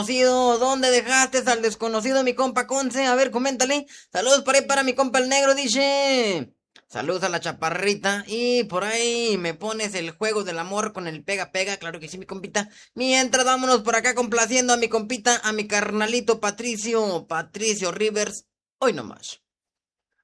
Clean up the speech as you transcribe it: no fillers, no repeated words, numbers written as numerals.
Desconocido, ¿dónde dejaste al desconocido, mi compa Conce? A ver, coméntale. Saludos por ahí para mi compa el negro, dice. Saludos a la chaparrita. Y por ahí me pones el juego del amor con el pega pega, claro que sí, mi compita. Mientras vámonos por acá complaciendo a mi compita, a mi carnalito Patricio Rivers. Hoy nomás.